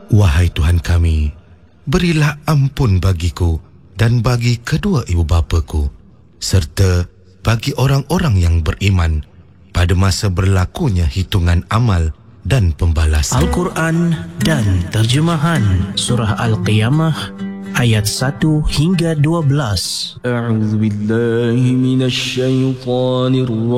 Wahai Tuhan kami, berilah ampun bagiku dan bagi kedua ibu bapaku, serta bagi orang-orang yang beriman pada masa berlakunya hitungan amal dan pembalasan. Al-Quran dan terjemahan Surah Al-Qiyamah ayat 1 hingga 12. A'udzu billahi minasy syaithanir